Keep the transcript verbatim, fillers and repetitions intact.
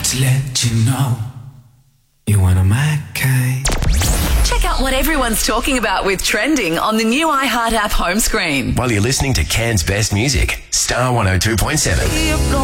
to let you know you're one of my kind. Check out what everyone's talking about with Trending on the new iHeart app home screen. While you're listening to Cairns' best music, Star one oh two point seven.